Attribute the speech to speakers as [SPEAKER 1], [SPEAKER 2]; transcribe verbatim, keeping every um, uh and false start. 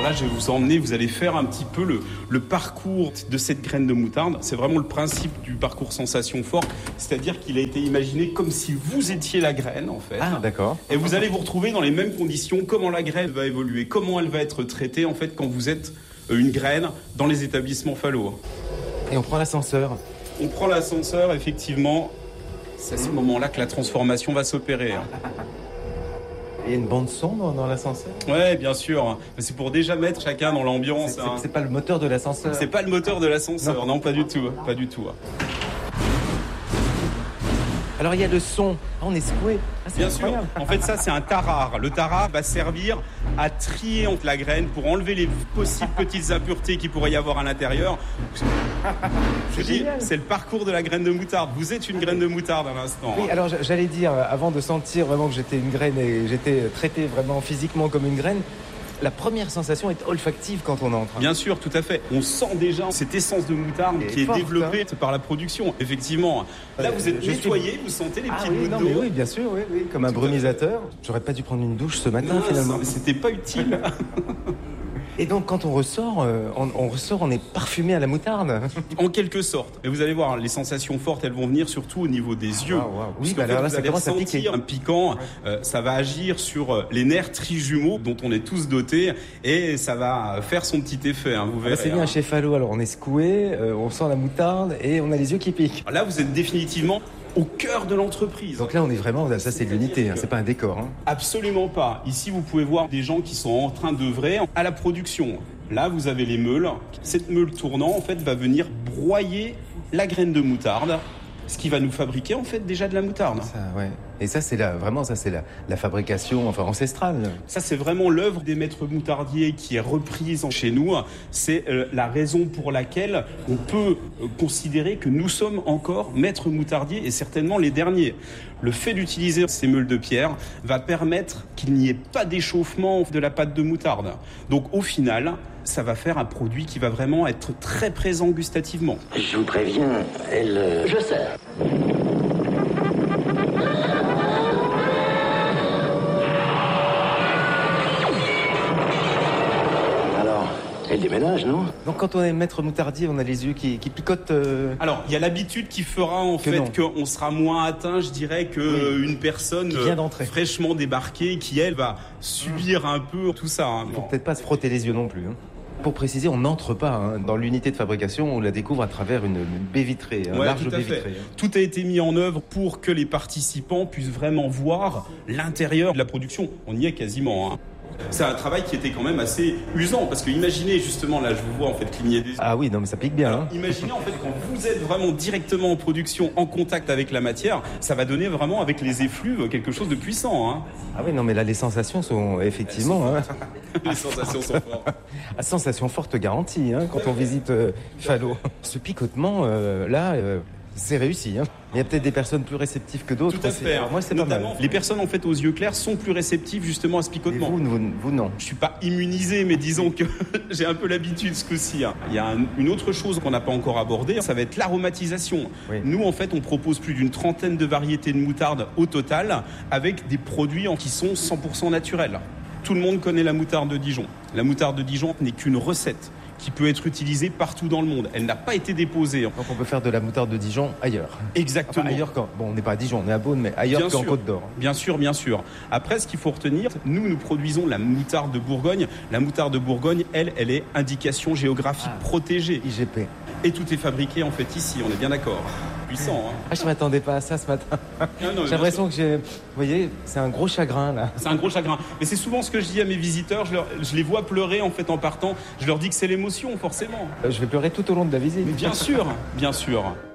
[SPEAKER 1] Alors là, je vais vous emmener, vous allez faire un petit peu le, le parcours de cette graine de moutarde. C'est vraiment le principe du parcours sensation forte, c'est-à-dire qu'il a été imaginé comme si vous étiez la graine, en fait.
[SPEAKER 2] Ah, d'accord.
[SPEAKER 1] Et vous allez vous retrouver dans les mêmes conditions, comment la graine va évoluer, comment elle va être traitée, en fait, quand vous êtes une graine dans les établissements Fallo.
[SPEAKER 2] Et on prend l'ascenseur.
[SPEAKER 1] On prend l'ascenseur, effectivement. C'est à ce moment-là que la transformation va s'opérer.
[SPEAKER 2] Il y a une bande son dans, dans l'ascenseur?
[SPEAKER 1] Ouais, bien sûr. C'est pour déjà mettre chacun dans l'ambiance.
[SPEAKER 2] C'est,
[SPEAKER 1] hein.
[SPEAKER 2] c'est, c'est pas le moteur de l'ascenseur?
[SPEAKER 1] C'est pas le moteur de l'ascenseur, non,
[SPEAKER 2] non
[SPEAKER 1] pas du tout, pas du tout.
[SPEAKER 2] Alors il y a le son. Ah, on est secoué. Ah, c'est
[SPEAKER 1] Bien
[SPEAKER 2] incroyable.
[SPEAKER 1] sûr. En fait, ça, c'est un tarare. Le tarare va servir à trier entre la graine pour enlever les possibles petites impuretés qu'il pourrait y avoir à l'intérieur. Je dis, c'est le parcours de la graine de moutarde. Vous êtes une graine de moutarde à l'instant.
[SPEAKER 2] Oui, alors j'allais dire, avant de sentir vraiment que j'étais une graine et j'étais traité vraiment physiquement comme une graine, la première sensation est olfactive quand on entre.
[SPEAKER 1] Bien sûr, tout à fait. On sent déjà cette essence de moutarde
[SPEAKER 2] et
[SPEAKER 1] qui est
[SPEAKER 2] forte,
[SPEAKER 1] développée
[SPEAKER 2] hein.
[SPEAKER 1] par la production. Effectivement. Là,
[SPEAKER 2] Euh,
[SPEAKER 1] vous êtes
[SPEAKER 2] je
[SPEAKER 1] nettoyé,
[SPEAKER 2] suis...
[SPEAKER 1] vous sentez les
[SPEAKER 2] ah,
[SPEAKER 1] petites
[SPEAKER 2] oui,
[SPEAKER 1] gouttes
[SPEAKER 2] non,
[SPEAKER 1] d'eau.
[SPEAKER 2] mais oui, bien sûr, oui, oui, comme un
[SPEAKER 1] Tout
[SPEAKER 2] brumisateur. J'aurais pas dû prendre une douche ce matin,
[SPEAKER 1] Non,
[SPEAKER 2] finalement.
[SPEAKER 1] ça, c'était pas utile.
[SPEAKER 2] Et donc, quand on ressort, euh, on, on ressort, on est parfumé à la moutarde.
[SPEAKER 1] En quelque sorte. Mais vous allez voir, les sensations fortes, elles vont venir surtout au niveau des yeux.
[SPEAKER 2] Wow, wow. Oui,
[SPEAKER 1] Parce
[SPEAKER 2] bah
[SPEAKER 1] qu'en fait,
[SPEAKER 2] alors là,
[SPEAKER 1] vous
[SPEAKER 2] ça
[SPEAKER 1] allez
[SPEAKER 2] commence à piquer.
[SPEAKER 1] ressentir un piquant. Euh, ça va agir sur euh, les nerfs trijumeaux dont on est tous dotés et ça va faire son petit effet. Hein, vous verrez.
[SPEAKER 2] Ah bah c'est bien
[SPEAKER 1] hein.
[SPEAKER 2] chez Fallo. Alors, on est secoué, euh, on sent la moutarde et on a les yeux qui piquent.
[SPEAKER 1] Là, vous êtes définitivement au cœur de l'entreprise.
[SPEAKER 2] Donc là, on est vraiment, ça c'est de l'unité, hein, c'est pas un décor. Hein.
[SPEAKER 1] Absolument pas. Ici, vous pouvez voir des gens qui sont en train d'œuvrer à la production. Là, vous avez les meules. Cette meule tournant, en fait, va venir broyer la graine de moutarde, ce qui va nous fabriquer, en fait, déjà de la moutarde.
[SPEAKER 2] Ça, ouais. Et ça, c'est la, vraiment, ça, c'est la, la fabrication, enfin, ancestrale.
[SPEAKER 1] Ça, c'est vraiment l'œuvre des maîtres moutardiers qui est reprise chez nous. C'est euh, la raison pour laquelle on peut euh, considérer que nous sommes encore maîtres moutardiers et certainement les derniers. Le fait d'utiliser ces meules de pierre va permettre qu'il n'y ait pas d'échauffement de la pâte de moutarde. Donc, au final, ça va faire un produit qui va vraiment être très présent gustativement.
[SPEAKER 3] Je vous préviens, elle... Euh, je sers. Elle déménage, non?
[SPEAKER 2] Donc quand on est maître moutardier, on a les yeux qui, qui picotent. Euh...
[SPEAKER 1] Alors, il y a l'habitude qui fera en
[SPEAKER 2] que
[SPEAKER 1] fait qu'on sera moins atteint, je dirais, que
[SPEAKER 2] oui.
[SPEAKER 1] une personne
[SPEAKER 2] qui vient d'entrer.
[SPEAKER 1] fraîchement débarquée, qui elle va subir un peu tout ça. Hein.
[SPEAKER 2] Il faut peut-être pas se frotter les yeux non plus. Hein. Pour préciser, on n'entre pas hein, dans l'unité de fabrication, on la découvre à travers une, une baie vitrée, un
[SPEAKER 1] ouais,
[SPEAKER 2] large
[SPEAKER 1] tout
[SPEAKER 2] baie
[SPEAKER 1] fait.
[SPEAKER 2] vitrée. Hein.
[SPEAKER 1] Tout a été mis en œuvre pour que les participants puissent vraiment voir l'intérieur de la production. On y est quasiment. Hein. C'est un travail qui était quand même assez usant parce que imaginez justement, là je vous vois en fait cligner des yeux.
[SPEAKER 2] Ah oui, non mais ça pique bien.
[SPEAKER 1] Alors,
[SPEAKER 2] hein.
[SPEAKER 1] Imaginez en fait quand vous êtes vraiment directement en production, en contact avec la matière, ça va donner vraiment avec les effluves quelque chose de puissant. Hein.
[SPEAKER 2] Ah oui, non mais là les sensations sont effectivement... Hein,
[SPEAKER 1] les sensations sont fortes.
[SPEAKER 2] À sensation forte garantie hein, quand on visite euh, Fallo. Ce picotement euh, là... Euh, c'est réussi. Hein. Il y a peut-être des personnes plus réceptives que d'autres.
[SPEAKER 1] Tout à fait.
[SPEAKER 2] Alors, moi, c'est
[SPEAKER 1] Notamment,
[SPEAKER 2] pas mal.
[SPEAKER 1] Les personnes en fait aux yeux clairs sont plus réceptives justement à ce picotement.
[SPEAKER 2] Et vous, vous, vous non.
[SPEAKER 1] Je suis pas immunisé, mais disons que j'ai un peu l'habitude ce coup-ci. Hein. Il y a un, une autre chose qu'on n'a pas encore abordée, ça va être l'aromatisation.
[SPEAKER 2] Oui.
[SPEAKER 1] Nous, en fait, on propose plus d'une trentaine de variétés de moutarde au total, avec des produits qui sont cent pour cent naturels. Tout le monde connaît la moutarde de Dijon. La moutarde de Dijon n'est qu'une recette qui peut être utilisée partout dans le monde. Elle n'a pas été déposée.
[SPEAKER 2] Donc on peut faire de la moutarde de Dijon ailleurs.
[SPEAKER 1] Exactement.
[SPEAKER 2] Enfin, ailleurs quand, bon, on n'est pas à Dijon, on est à Beaune, mais ailleurs qu'en Côte d'Or.
[SPEAKER 1] Bien sûr, bien sûr. Après, ce qu'il faut retenir, nous, nous produisons la moutarde de Bourgogne. La moutarde de Bourgogne, elle, elle est indication géographique
[SPEAKER 2] ah,
[SPEAKER 1] protégée.
[SPEAKER 2] I G P.
[SPEAKER 1] Et tout est fabriqué, en fait, ici. On est bien d'accord. Puissant, hein.
[SPEAKER 2] Ah, je m'attendais pas à ça ce matin.
[SPEAKER 1] Ah, non,
[SPEAKER 2] j'ai l'impression que j'ai... Vous voyez, c'est un gros chagrin, là.
[SPEAKER 1] C'est un gros chagrin. Mais c'est souvent ce que je dis à mes visiteurs. Je, leur, je les vois pleurer, en fait, en partant. Je leur dis que c'est l'émotion, forcément.
[SPEAKER 2] Euh, je vais pleurer tout au long de la visite.
[SPEAKER 1] Mais bien sûr, bien sûr.